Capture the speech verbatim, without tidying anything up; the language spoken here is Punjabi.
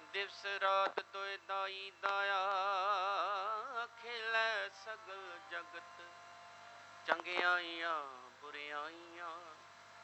ਦਿਵਸ ਰਾਤ ਦੁਇ ਦਾਈ ਦਾਇਆ, ਖੇਲੈ ਸਗਲ ਜਗਤ ਚੰਗਿਆਈਆਂ ਬੁਰਿਆਈਆਂ।